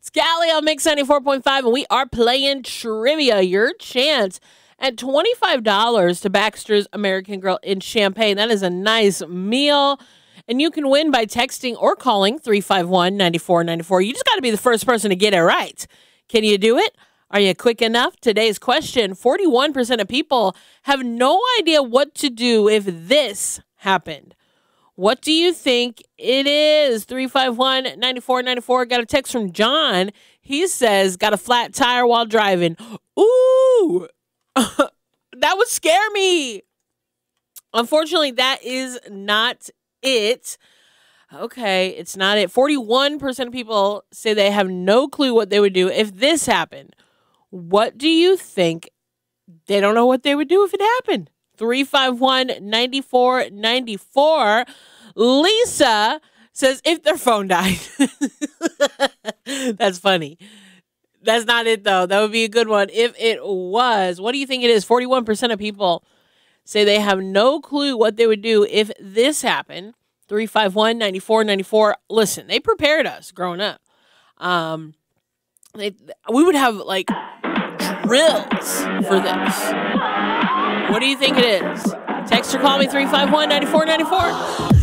Scally on Mix 94.5, and we are playing trivia. Your chance at $25 to Baxter's American Grill in Champaign. That is a nice meal. And you can win by texting or calling 351-9494. You just got to be the first person to get it right. Can you do it? Are you quick enough? Today's question, 41% of people have no idea what to do if this happened. What do you think it is? 351-9494. Got a text from John. He says, got a flat tire while driving. Ooh, that would scare me. Unfortunately, that is not it. Okay, it's not it. 41% of people say they have no clue what they would do if this happened. What do you think? They don't know what they would do if it happened. 351-9494. Lisa says if their phone died. That's funny. That's not it, though. That would be a good one if it was. What do you think it is? 41% of people say they have no clue what they would do if this happened. 351-9494. Listen, they prepared us growing up. We would have, like, drills for this. What do you think it is? Text or call me 351-9494.